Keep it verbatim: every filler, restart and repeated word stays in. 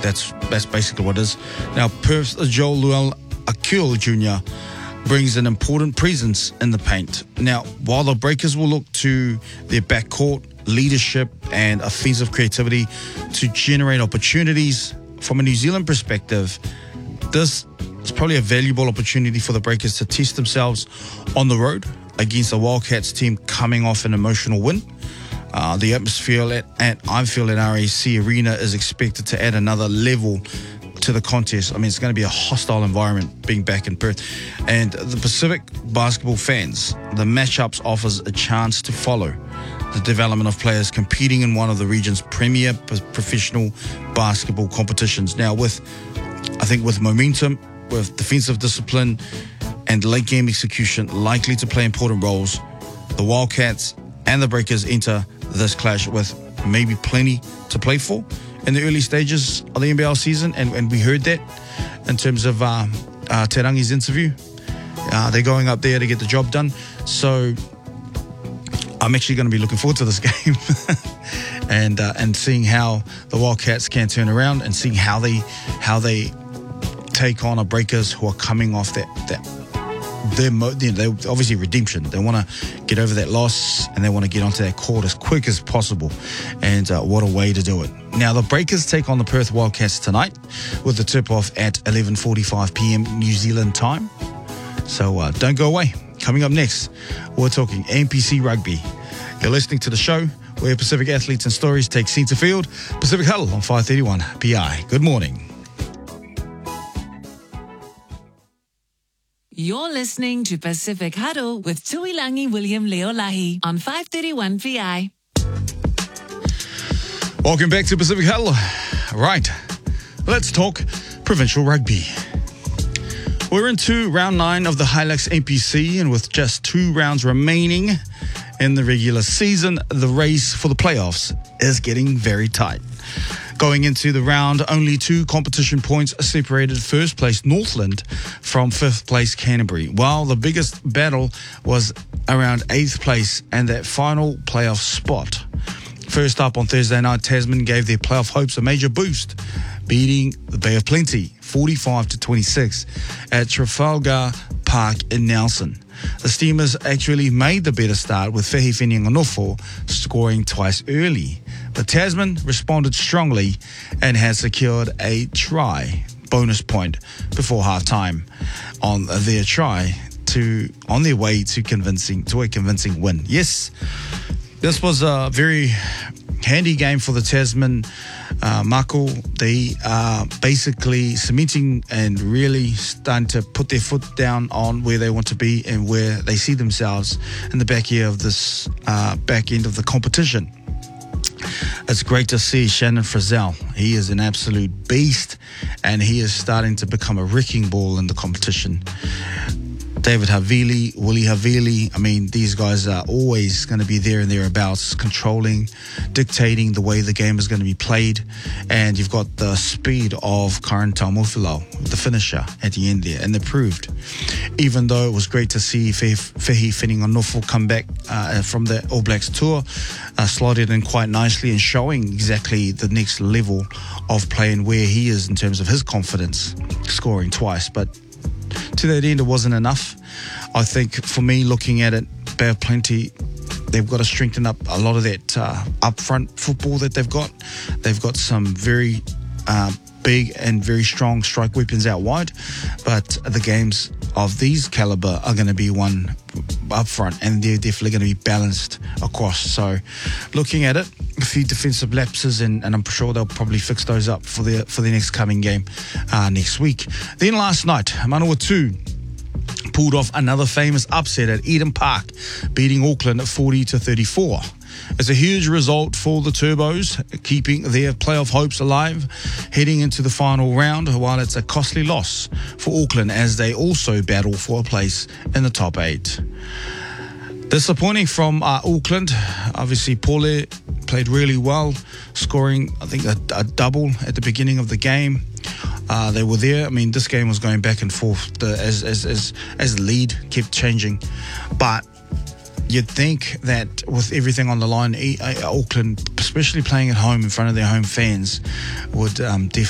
That's that's basically what it is. Now, Perth's Joel Luel Akul Junior brings an important presence in the paint. Now, while the Breakers will look to their backcourt, leadership and offensive creativity to generate opportunities, from a New Zealand perspective, this is probably a valuable opportunity for the Breakers to test themselves on the road against the Wildcats team coming off an emotional win. Uh, the atmosphere at, at Anfield and R A C Arena is expected to add another level to the contest. I mean, it's going to be a hostile environment being back in Perth. And the Pacific basketball fans, the matchups offers a chance to follow the development of players competing in one of the region's premier professional basketball competitions. Now, with, I think with momentum, with defensive discipline and late game execution likely to play important roles, the Wildcats and the Breakers enter this clash with maybe plenty to play for in the early stages of the N B L season, and, and we heard that in terms of uh, uh, Te Rangi's interview. Uh, they're going up there to get the job done. So I'm actually going to be looking forward to this game and uh, and seeing how the Wildcats can turn around and seeing how they how they take on a Breakers who are coming off that that. They're, you know, they're obviously redemption. They want to get over that loss and they want to get onto that court as quick as possible. And uh, what a way to do it. Now, the Breakers take on the Perth Wildcats tonight with the tip-off at eleven forty-five p.m. New Zealand time. So uh, don't go away. Coming up next, we're talking N P C Rugby. You're listening to the show where Pacific athletes and stories take centre field. Pacific Huddle on five thirty-one P I. Good morning. You're listening to Pacific Huddle with Tuilangi William Leolahi on five thirty-one P I. Welcome back to Pacific Huddle. Right, let's talk provincial rugby. We're into round nine of the Hilux N P C, and with just two rounds remaining in the regular season, the race for the playoffs is getting very tight. Going into the round, only two competition points separated first place Northland from fifth place Canterbury, while the biggest battle was around eighth place and that final playoff spot. First up on Thursday night, Tasman gave their playoff hopes a major boost, beating the Bay of Plenty forty-five to twenty-six at Trafalgar Park in Nelson. The Steamers actually made the better start with Fehi Whenua-Nofo scoring twice early. But Tasman responded strongly and has secured a try bonus point before halftime on their try to on their way to convincing to a convincing win. Yes, this was a very handy game for the Tasman. Uh, Mako, they are basically cementing and really starting to put their foot down on where they want to be and where they see themselves in the back end of this uh, back end of the competition. It's great to see Shannon Frizzell. He is an absolute beast and he is starting to become a wrecking ball in the competition. David Havili, Willie Havili, I mean, these guys are always going to be there and thereabouts, controlling, dictating the way the game is going to be played. And you've got the speed of Karan Taumofilo, the finisher at the end there, and they proved. Even though it was great to see Fehi Whenua-Nofo come back uh, from the All Blacks tour, uh, slotted in quite nicely and showing exactly the next level of play and where he is in terms of his confidence, scoring twice. But to that end, it wasn't enough. I think for me, looking at it, Bay of Plenty, they've got to strengthen up a lot of that uh, upfront football that they've got. They've got some very uh, big and very strong strike weapons out wide, but the games of these caliber are going to be one up front, and they're definitely going to be balanced across. So looking at it, a few defensive lapses, and, and I'm sure they'll probably fix those up for the for the next coming game uh, next week. Then last night, Manawatu pulled off another famous upset at Eden Park, beating Auckland at forty to thirty-four. It's a huge result for the Turbos, keeping their playoff hopes alive, heading into the final round, while it's a costly loss for Auckland as they also battle for a place in the top eight. Disappointing from uh, Auckland. Obviously, Paule played really well, scoring, I think, a, a double at the beginning of the game. Uh, they were there. I mean, this game was going back and forth the, as, as, as, as the lead kept changing. But you'd think that with everything on the line, Auckland, especially playing at home in front of their home fans, would um, definitely